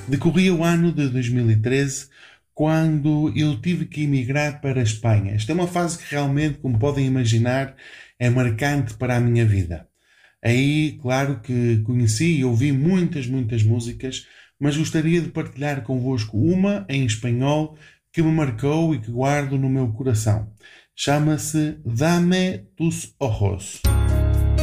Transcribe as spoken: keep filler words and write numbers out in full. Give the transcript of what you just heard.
Decorria o ano de dois mil e treze, quando eu tive que emigrar para a Espanha. Esta é uma fase que realmente, como podem imaginar, é marcante para a minha vida. Aí, claro que conheci e ouvi muitas, muitas músicas, mas gostaria de partilhar convosco uma em espanhol que me marcou e que guardo no meu coração. Chama-se Dame tus ojos.